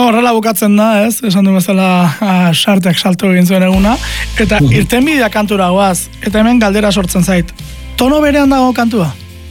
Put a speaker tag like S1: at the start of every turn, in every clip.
S1: horrela bukatzen da, ez? Esan du bezala sarteak salto egin zuen eguna. Eta irtenbidea kantura goaz. Eta hemen galdera sortzen zait. Tono berean dago kantua?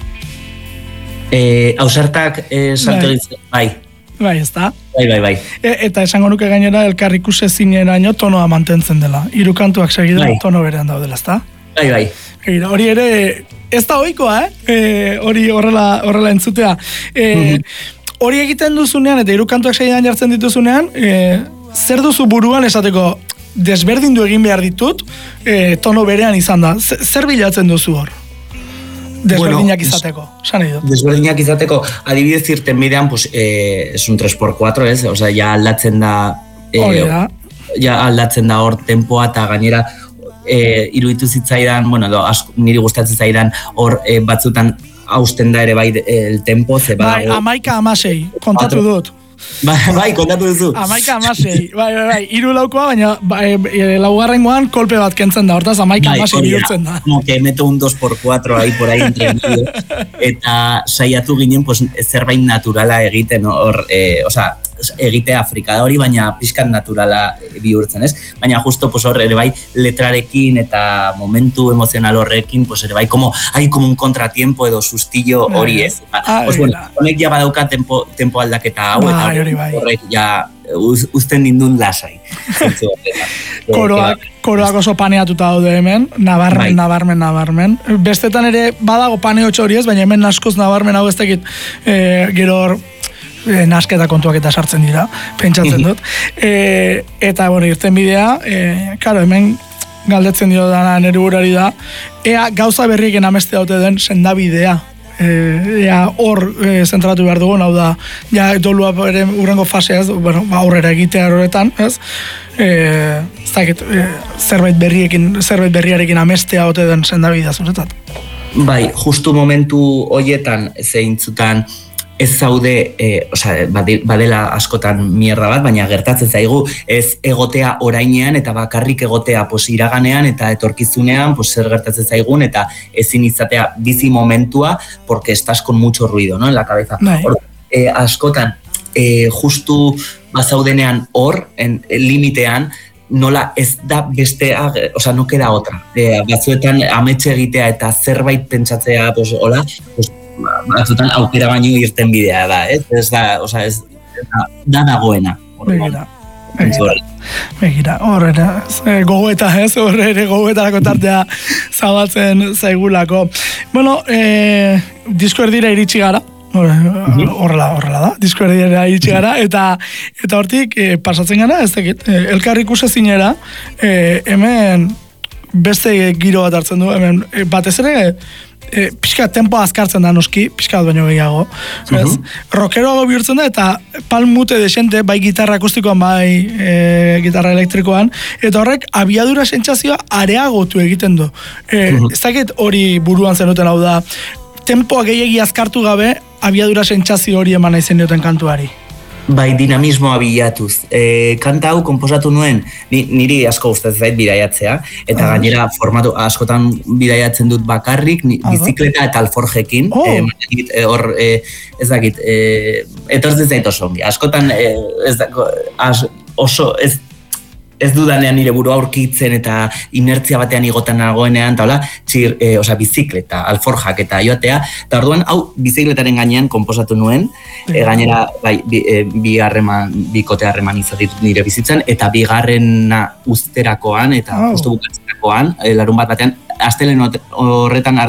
S2: Ausartak salto egin zuen, bai.
S1: Bai, ez da?
S2: Bai.
S1: Eta esango nuke gainera elkar ikusezineraino tonoa mantentzen dela. Hiru kantuak segida tono berean daudela, ez da?
S2: Bai.
S1: Hori ere, ez da ohikoa, hori horrela entzutea. Hori egiten duzunean, eta hiru kantuak segidan jartzen dituzunean, zer duzu buruan esateko desberdindu egin behar ditut, tono berean izan da. Zer bilatzen duzu hor? Desberdinak izateko, esan nahi dut.
S2: Desberdinak izateko, adibidez irtenbidean, pues, es un 3x4, ez? Osea, ja aldatzen da... Ja aldatzen da hor tempoa, eta gainera iruditu zitzaidan, bueno, niri gustatzen zaidan hor batzutan hausten da ere bai el tempo, ze
S1: bai, 11-16, kontatu dut.
S2: Bai, kontatu duzu.
S1: 11-16, bai, 3-laukoa, baina laugarrengoan kolpe bat kentzen da, hortaz 11-16 bihurtzen da.
S2: Como que meto un 2x4 ahí por ahí entre medio, eta saiatu ginen pues, zerbait naturala egiten, hor, osea, egitea frikada hori, baina pixkan naturala bihurtzen, ez? Baina justo pues, hor ere bai letrarekin eta momentu emozional horrekin, pues ere bai como, hay como un contratiempo edo sustillo hori ez. Pues bueno, honek ja badauka tempo aldaketa hau, eta horrek ja uzten dindun lasai.
S1: Koroak oso paneatuta daude hemen, nabarmen. Bestetan ere badago paneotxo hori ez, baina hemen askoz nabarmen hau ez dakit gero hor nasketa kontuak eta sartzen dira, pentsatzen dut. Eta, bueno, irtenbidea, karo, hemen galdetzen dio dana nire burari da, ea gauza berriken ameste daute den sendabidea. Ea hor zentratu behar dugun, hau da, ja, dolua ere urrengo faseaz, bueno, aurrera egitea horretan, ez? Zerbait berriarekin amestea ote den sendabidea zuretzat.
S2: Bai, justu momentu horietan zeintzutan ez zaude, badela askotan mierda bat, baina gertatzen zaigu ez egotea orainean eta bakarrik egotea iraganean eta etorkizunean zer gertatzen zaigun eta ezin izatea bizi momentua porque estás con mucho ruido, ¿no? En la cabeza. Askotan, justu bazaudenean hor, limitean, nola ez da bestea, no queda otra. Batzuetan ametxe egitea eta zerbait pentsatzea, hola, batzutan aukera baino irten bidea da, ez? Ez da, ez da dagoena.
S1: Begira, horrela, gogoeta, ez? Horre gogoetarako tartea zabaltzen zaigulako. Bueno, disko erdira iritsi gara, horrela da, disko erdira iritsi gara, eta hortik pasatzen gara, ez dakit, elkar ikusezinera, hemen beste giro bat hartzen du, hemen batez ere, pixka tempoa azkartzen da noski, pixka bat baino gehiago. Rockeroago bihurtzen da eta palmute desente, bai gitarra akustikoan, bai gitarra elektrikoan, eta horrek abiadura sentsazioa areagotu egiten du. Ez dakit hori buruan zenuten hau da, tempoa gehiagi azkartu gabe, abiadura sentsazio hori eman nahi zen dioten kantuari.
S2: Bai, dinamismoa bilatuz. Kanta hau komposatu nuen, niri asko gustatzen zait bidaiatzea, eta gainera formatu askotan bidaiatzen dut bakarrik, bizikleta eta alforjekin, hor, ez dakit, etortzen zait oso ongi. Askotan, oso, ez dudanean nire burua aurkitzen eta inertzia batean igotan nagoenean, eta hola, bizikleta, alforjak eta joatea, eta orduan, hau bizikletaren gainean komposatu nuen, gainera, bikote harreman izatitut nire bizitzan, eta bigarrena uzterakoan, eta justu bukatzerakoan, larun bat batean, astelen horretan